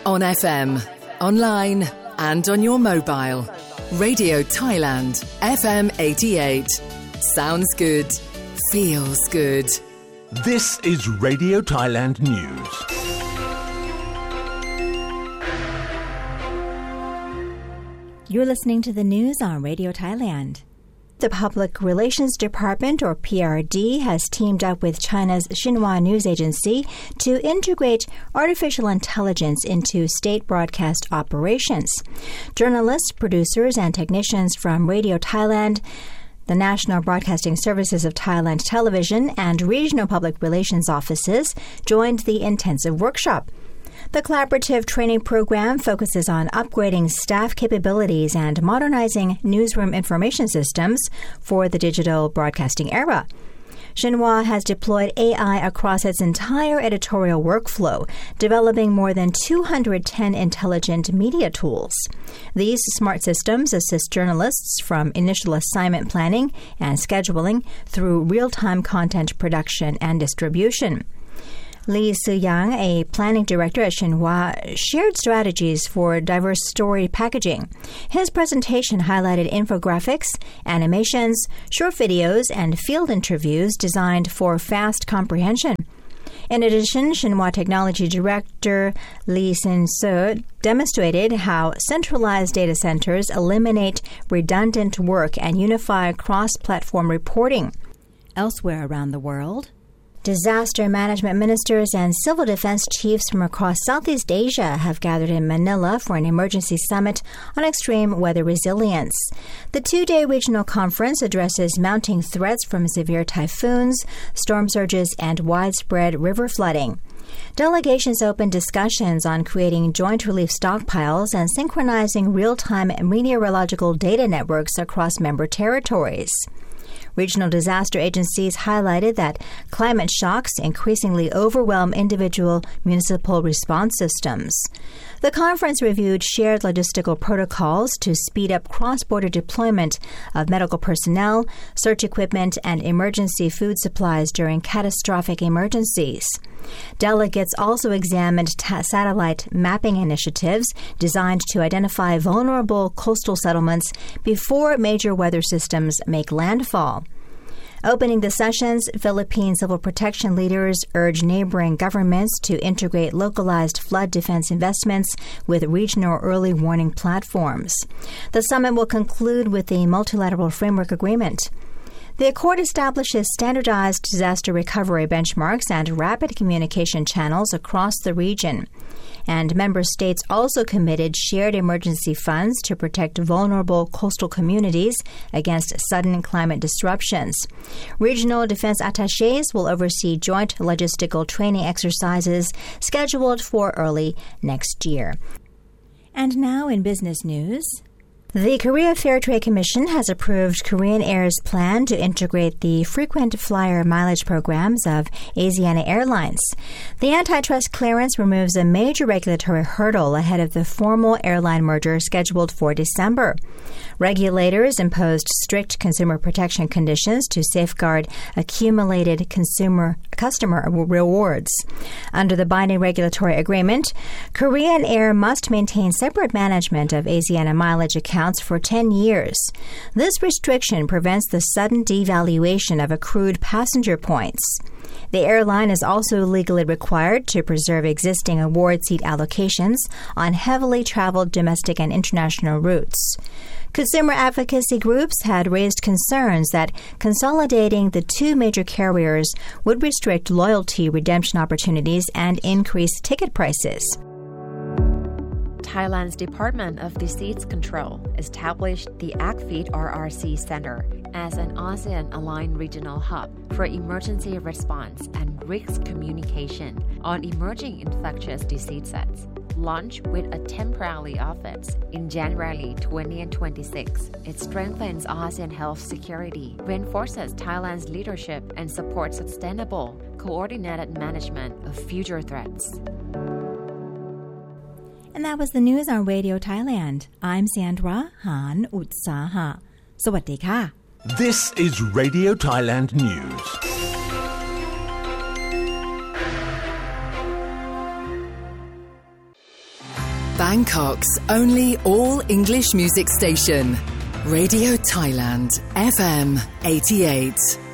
On FM, online and on your mobile. Radio Thailand, FM 88. Sounds good. Feels good. This is Radio Thailand News. You're listening to the news on Radio Thailand. The Public Relations Department, or PRD, has teamed up with China's Xinhua News Agency to integrate artificial intelligence into state broadcast operations. Journalists, producers, and technicians from Radio Thailand, the National Broadcasting Services of Thailand Television, and regional public relations offices joined the intensive workshop. The collaborative training program focuses on upgrading staff capabilities and modernizing newsroom information systems for the digital broadcasting era. Xinhua has deployed AI across its entire editorial workflow, developing more than 210 intelligent media tools. These smart systems assist journalists from initial assignment planning and scheduling through real-time content production and distribution. Lee Soo-yang, a planning director at Xinhua, shared strategies for diverse story packaging. His presentation highlighted infographics, animations, short videos, and field interviews designed for fast comprehension. In addition, Xinhua Technology Director Lee Sin-seo demonstrated how centralized data centers eliminate redundant work and unify cross-platform reporting. Elsewhere around the world, disaster management ministers and civil defense chiefs from across Southeast Asia have gathered in Manila for an emergency summit on extreme weather resilience. The two-day regional conference addresses mounting threats from severe typhoons, storm surges, and widespread river flooding. Delegations opened discussions on creating joint relief stockpiles and synchronizing real-time meteorological data networks across member territories. Regional disaster agencies highlighted that climate shocks increasingly overwhelm individual municipal response systems. The conference reviewed shared logistical protocols to speed up cross-border deployment of medical personnel, search equipment, and emergency food supplies during catastrophic emergencies. Delegates also examined satellite mapping initiatives designed to identify vulnerable coastal settlements before major weather systems make landfall. Opening the sessions, Philippine civil protection leaders urged neighboring governments to integrate localized flood defense investments with regional early warning platforms. The summit will conclude with the Multilateral Framework Agreement. The accord establishes standardized disaster recovery benchmarks and rapid communication channels across the region. And member states also committed shared emergency funds to protect vulnerable coastal communities against sudden climate disruptions. Regional defense attachés will oversee joint logistical training exercises scheduled for early next year. And now in business news, the Korea Fair Trade Commission has approved Korean Air's plan to integrate the frequent flyer mileage programs of Asiana Airlines. The antitrust clearance removes a major regulatory hurdle ahead of the formal airline merger scheduled for December. Regulators imposed strict consumer protection conditions to safeguard accumulated customer rewards. Under the binding regulatory agreement, Korean Air must maintain separate management of Asiana mileage accounts for 10 years. This restriction prevents the sudden devaluation of accrued passenger points. The airline is also legally required to preserve existing award seat allocations on heavily traveled domestic and international routes. Consumer advocacy groups had raised concerns that consolidating the two major carriers would restrict loyalty redemption opportunities and increase ticket prices. Thailand's Department of Disease Control established the ACFID RRC Center as an ASEAN-aligned regional hub for emergency response and risk communication on emerging infectious diseases. Launched with a temporary office in January 2026, it strengthens ASEAN health security, reinforces Thailand's leadership, and supports sustainable, coordinated management of future threats. And that was the news on Radio Thailand. I'm Sandra Han Utsaha. สวัสดีค่ะ This is Radio Thailand News. Bangkok's only all-English music station. Radio Thailand, FM 88.